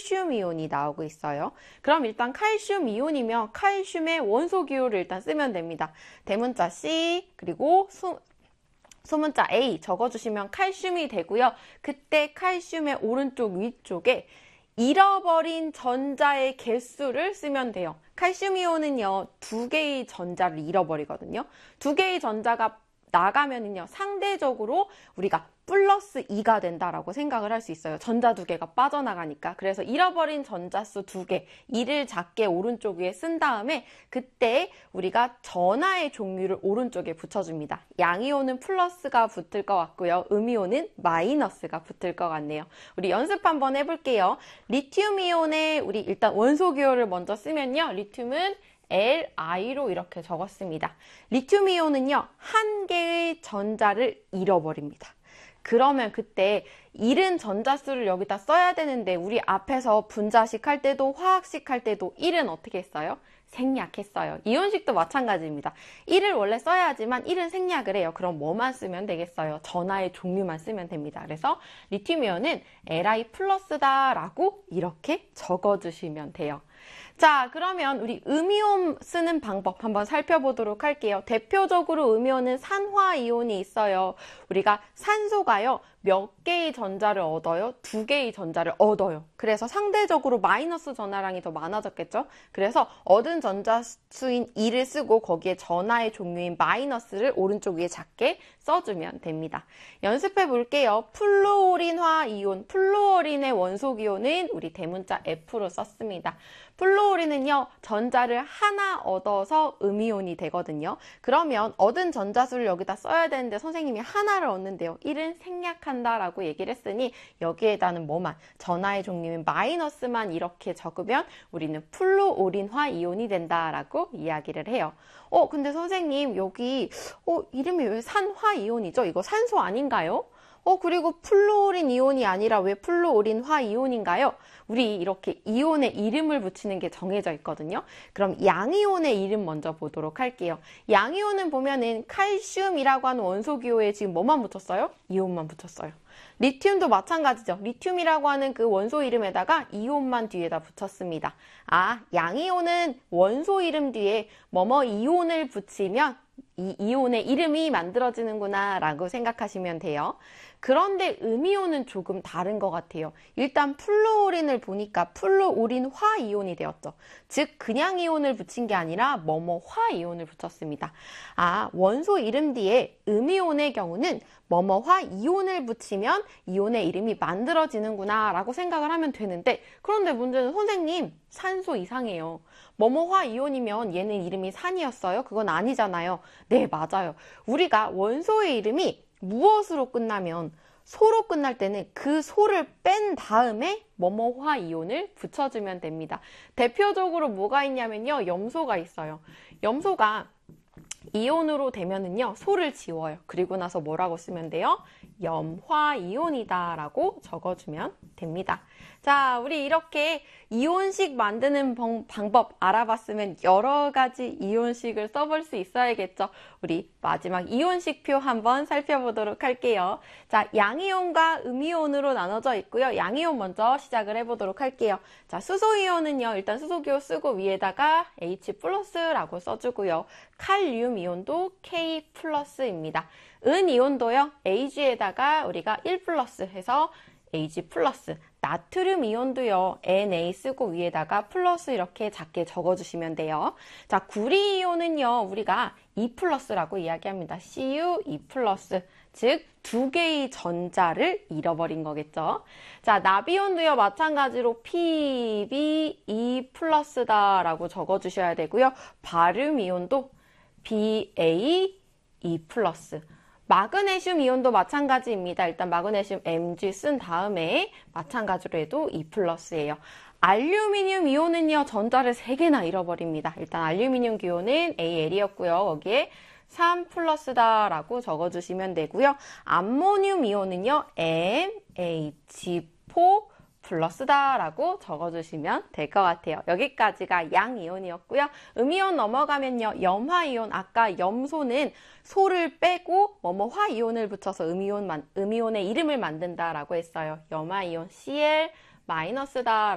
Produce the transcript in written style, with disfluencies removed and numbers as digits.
칼슘 이온이 나오고 있어요. 그럼 일단 칼슘 이온이면 칼슘의 원소 기호를 일단 쓰면 됩니다. 대문자 C 그리고 소문자 A 적어주시면 칼슘이 되고요. 그때 칼슘의 오른쪽 위쪽에 잃어버린 전자의 개수를 쓰면 돼요. 칼슘 이온은요, 2개의 전자를 잃어버리거든요. 2개의 전자가 나가면은요, 상대적으로 우리가 플러스 2가 된다라고 생각을 할 수 있어요. 전자 2개가 빠져나가니까. 그래서 잃어버린 전자수 2개, 2를 작게 오른쪽 위에 쓴 다음에 그때 우리가 전하의 종류를 오른쪽에 붙여줍니다. 양이온은 플러스가 붙을 것 같고요. 음이온은 마이너스가 붙을 것 같네요. 우리 연습 한번 해볼게요. 리튬 이온에 우리 일단 원소 기호를 먼저 쓰면요. 리튬은 Li로 이렇게 적었습니다. 리튬 이온은요, 한 개의 전자를 잃어버립니다. 그러면 그때 잃은 전자수를 여기다 써야 되는데 우리 앞에서 분자식 할 때도 화학식 할 때도 1은 어떻게 했어요? 생략했어요. 이온식도 마찬가지입니다. 1을 원래 써야 하지만 1은 생략을 해요. 그럼 뭐만 쓰면 되겠어요? 전하의 종류만 쓰면 됩니다. 그래서 리튬 이온은 Li 플러스다 라고 이렇게 적어주시면 돼요. 자, 그러면 우리 음이온 쓰는 방법 한번 살펴보도록 할게요. 대표적으로 음이온은 산화이온이 있어요. 우리가 산소가요, 몇 개의 전자를 얻어요? 2개의 전자를 얻어요. 그래서 상대적으로 마이너스 전하량이 더 많아졌겠죠? 그래서 얻은 전자수인 2를 쓰고 거기에 전하의 종류인 마이너스를 오른쪽 위에 작게 써주면 됩니다. 연습해 볼게요. 플루오린화 이온, 플루오린의 원소 기호는 우리 대문자 F로 썼습니다. 플루오린은요, 전자를 하나 얻어서 음이온이 되거든요. 그러면 얻은 전자수를 여기다 써야 되는데 선생님이 하나를 얻는데요. 1은 생략한다라고 얘기를 했으니 여기에다는 뭐만, 전하의 종류인 마이너스만 이렇게 적으면 우리는 플루오린화 이온이 된다라고 이야기를 해요. 근데 선생님 여기 이름이 왜 산화이온이죠? 이거 산소 아닌가요? 그리고 플루오린 이온이 아니라 왜 플루오린화 이온인가요? 우리 이렇게 이온의 이름을 붙이는 게 정해져 있거든요. 그럼 양이온의 이름 먼저 보도록 할게요. 양이온은 보면은 칼슘이라고 하는 원소 기호에 지금 뭐만 붙였어요? 이온만 붙였어요. 리튬도 마찬가지죠. 리튬이라고 하는 그 원소 이름에다가 이온만 뒤에다 붙였습니다. 양이온은 원소 이름 뒤에 뭐뭐 이온을 붙이면 이 이온의 이름이 만들어지는구나 라고 생각하시면 돼요. 그런데 음이온은 조금 다른 것 같아요. 일단 플루오린을 보니까 플루오린화 이온이 되었죠. 즉 그냥 이온을 붙인 게 아니라 뭐뭐화 이온을 붙였습니다. 원소 이름 뒤에 음이온의 경우는 뭐뭐화 이온을 붙이면 이온의 이름이 만들어지는구나 라고 생각을 하면 되는데, 그런데 문제는 선생님 산소 이상해요. 뭐뭐화 이온이면 얘는 이름이 산이었어요? 그건 아니잖아요. 네, 맞아요. 우리가 원소의 이름이 무엇으로 끝나면 소로 끝날 때는 그 소를 뺀 다음에 뭐뭐화 이온을 붙여주면 됩니다. 대표적으로 뭐가 있냐면요, 염소가 있어요. 염소가 이온으로 되면은요, 소를 지워요. 그리고 나서 뭐라고 쓰면 돼요? 염화이온이다 라고 적어주면 됩니다. 자, 우리 이렇게 이온식 만드는 방법 알아봤으면 여러 가지 이온식을 써볼 수 있어야겠죠. 우리 마지막 이온식표 한번 살펴보도록 할게요. 자, 양이온과 음이온으로 나눠져 있고요. 양이온 먼저 시작을 해보도록 할게요. 자, 수소이온은요, 일단 수소기호 쓰고 위에다가 H 플러스라고 써주고요. 칼륨 이온도 K 플러스입니다. 은이온도요, Ag에다가 우리가 1 플러스 해서 Ag 플러스. 나트륨 이온도요, Na 쓰고 위에다가 플러스 이렇게 작게 적어주시면 돼요. 자, 구리 이온은요, 우리가 2 플러스라고 이야기합니다. Cu 2 플러스. 즉, 2개의 전자를 잃어버린 거겠죠. 자, 나비온도요, 마찬가지로 Pb 2 플러스다 라고 적어주셔야 되고요. 바륨 이온도 Ba 2 플러스. 마그네슘 이온도 마찬가지입니다. 일단 마그네슘 Mg 쓴 다음에 마찬가지로 해도 2 플러스예요. 알루미늄 이온은요, 전자를 3개나 잃어버립니다. 일단 알루미늄 기호는 AL이었고요. 거기에 3 플러스다 라고 적어주시면 되고요. 암모늄 이온은요, MH4 플러스다 라고 적어주시면 될 것 같아요. 여기까지가 양이온이었고요. 음이온 넘어가면요, 염화이온, 아까 염소는 소를 빼고 화이온을 붙여서 음이온의 이름을 만든다 라고 했어요. 염화이온 Cl 마이너스다